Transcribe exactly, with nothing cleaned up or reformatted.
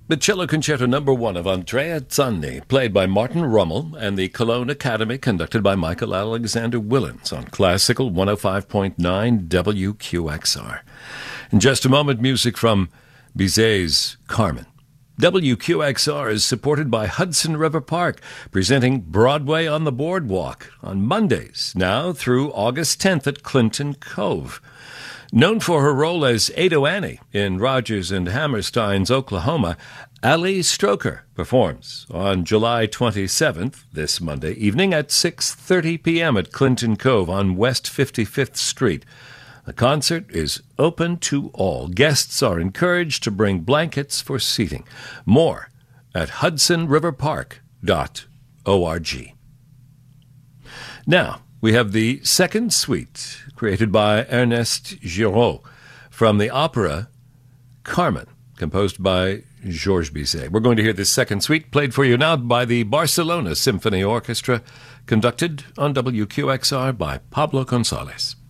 The Cello Concerto Number One of Andrea Zanni, played by Martin Rummel, and the Cologne Academy, conducted by Michael Alexander Willens on Classical one oh five point nine W Q X R. In just a moment, music from Bizet's Carmen. W Q X R is supported by Hudson River Park, presenting Broadway on the Boardwalk on Mondays, now through August tenth at Clinton Cove. Known for her role as Ado Annie in Rodgers and Hammerstein's Oklahoma, Ali Stroker performs on July twenty-seventh, this Monday evening at six thirty p.m. at Clinton Cove on West fifty-fifth Street. The concert is open to all. Guests are encouraged to bring blankets for seating. More at hudson river park dot org. Now, we have the second suite, created by Ernest Giraud, from the opera Carmen, composed by Georges Bizet. We're going to hear this second suite, played for you now by the Barcelona Symphony Orchestra, conducted on W Q X R by Pablo Gonzalez.